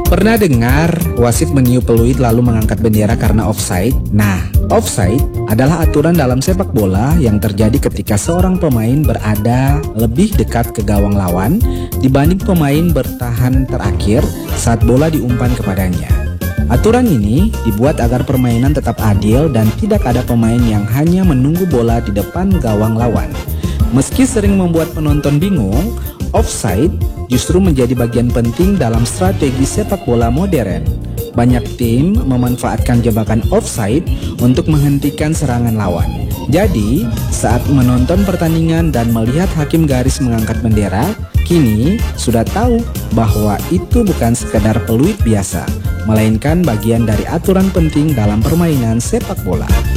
Pernah dengar wasit meniup peluit lalu mengangkat bendera karena offside? Nah, offside adalah aturan dalam sepak bola yang terjadi ketika seorang pemain berada lebih dekat ke gawang lawan dibanding pemain bertahan terakhir saat bola diumpan kepadanya. Aturan ini dibuat agar permainan tetap adil dan tidak ada pemain yang hanya menunggu bola di depan gawang lawan. Meski sering membuat penonton bingung, offside justru menjadi bagian penting dalam strategi sepak bola modern. Banyak tim memanfaatkan jebakan offside untuk menghentikan serangan lawan. Jadi, saat menonton pertandingan dan melihat hakim garis mengangkat bendera, kini sudah tahu bahwa itu bukan sekadar peluit biasa, melainkan bagian dari aturan penting dalam permainan sepak bola.